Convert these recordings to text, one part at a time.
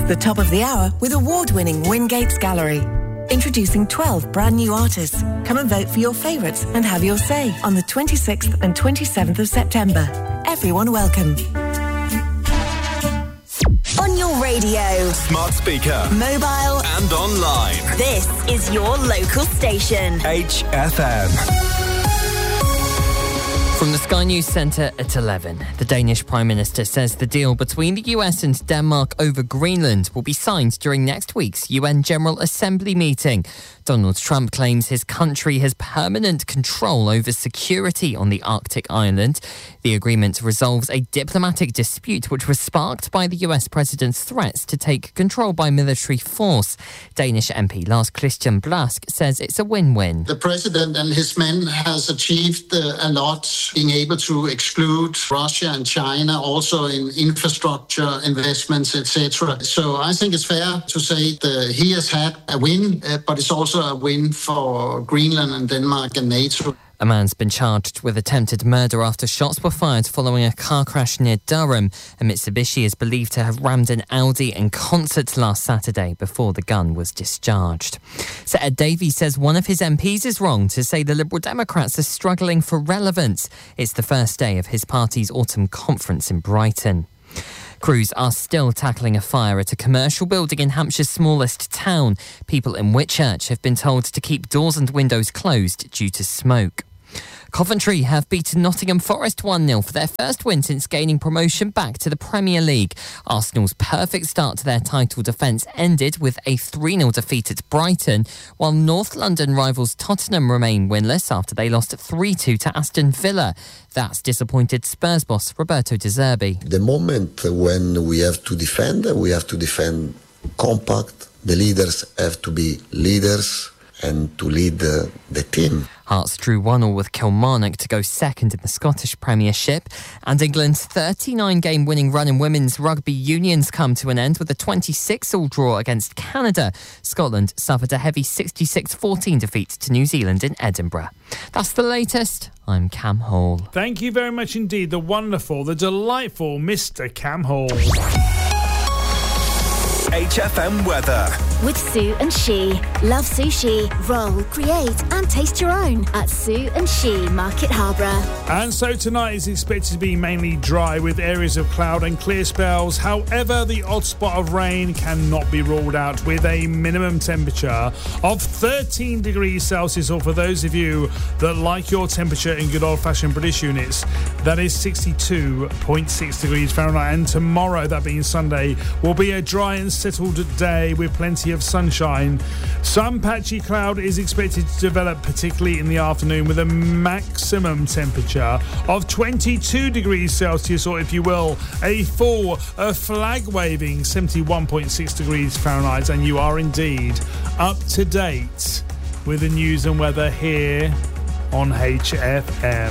The top of the hour with award-winning Wingates Gallery. Introducing 12 brand new artists. Come and vote for your favourites and have your say on the 26th and 27th of September. Everyone welcome. On your radio, smart speaker, mobile and online. This is your local station. HFM. From the Sky News Centre at 11, the Danish Prime Minister says the deal between the US and Denmark over Greenland will be signed during next week's UN General Assembly meeting. Donald Trump claims his country has permanent control over security on the Arctic island. The agreement resolves a diplomatic dispute which was sparked by the US President's threats to take control by military force. Danish MP Lars Christian Blask says it's a win-win. The President and his men has achieved a lot, being able to exclude Russia and China also in infrastructure investments, etc. So I think it's fair to say that he has had a win, but it's also a win for Greenland and Denmark and NATO. A man's been charged with attempted murder after shots were fired following a car crash near Durham. A Mitsubishi is believed to have rammed an Audi in concert last Saturday before the gun was discharged. Sir Ed Davey says one of his MPs is wrong to say the Liberal Democrats are struggling for relevance. It's the first day of his party's autumn conference in Brighton. Crews are still tackling a fire at a commercial building in Hampshire's smallest town. People in Whitchurch have been told to keep doors and windows closed due to smoke. Coventry have beaten Nottingham Forest 1-0 for their first win since gaining promotion back to the Premier League. Arsenal's perfect start to their title defence ended with a 3-0 defeat at Brighton, while North London rivals Tottenham remain winless after they lost 3-2 to Aston Villa. That's disappointed Spurs boss Roberto De Zerbi. The moment when we have to defend compact. The leaders have to be leaders and to lead the team. Hearts drew 1-1 with Kilmarnock to go second in the Scottish Premiership. And England's 39-game winning run in women's rugby union's come to an end with a 26-all draw against Canada. Scotland suffered a heavy 66-14 defeat to New Zealand in Edinburgh. That's the latest. I'm Cam Hall. Thank you very much indeed. The wonderful, the delightful Mr. Cam Hall. HFM weather. With Sue and She. Love sushi, roll, create and taste your own at Sue and She, Market Harbour. And so tonight is expected to be mainly dry with areas of cloud and clear spells. However, the odd spot of rain cannot be ruled out with a minimum temperature of 13 degrees Celsius, or for those of you that like your temperature in good old-fashioned British units, that is 62.6 degrees Fahrenheit. And tomorrow, that being Sunday, will be a dry and settled day with plenty of sunshine. Some patchy cloud is expected to develop, particularly in the afternoon, with a maximum temperature of 22 degrees Celsius, or if you will, a full flag waving 71.6 degrees Fahrenheit. And you are indeed up to date with the news and weather here on HFM.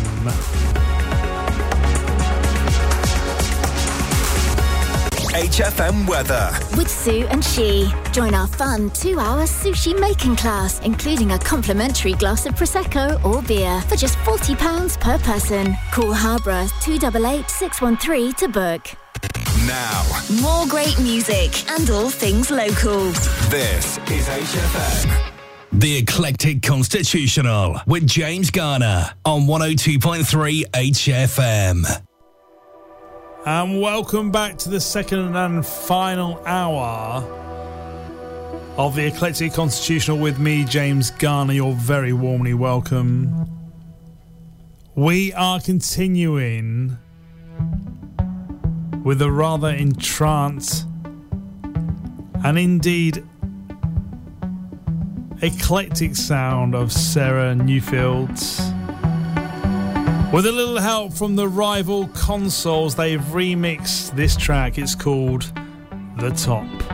HFM weather. With Sue and She. Join our fun 2-hour sushi making class, including a complimentary glass of Prosecco or beer for just £40 per person. Call Harborough 288 613 to book. Now, more great music and all things local. This is HFM. The Eclectic Constitutional with James Garner on 102.3 HFM. And welcome back to the second and final hour of the Eclectic Constitutional with me, James Garner. You're very warmly welcome. We are continuing with a rather entranced and indeed eclectic sound of Sarah Newfield. With a little help from the rival consoles, they've remixed this track. It's called The Top.